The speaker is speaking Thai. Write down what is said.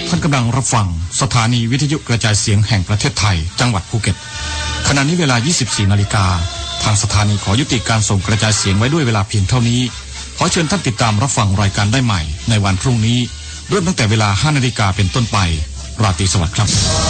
ท่านกำลังรับฟังสถานีวิทยุกระจายเสียงแห่งประเทศไทยจังหวัดภูเก็ตขณะนี้เวลา 24 นาฬิกาทางสถานีขอยุติการส่งกระจายเสียงไว้ด้วยเวลาเพียงเท่านี้ขอเชิญท่านติดตามรับฟังรายการได้ใหม่ในวันพรุ่งนี้เริ่มตั้งแต่เวลา 5 นาฬิกาเป็นต้นไปราตรีสวัสดิ์ครับ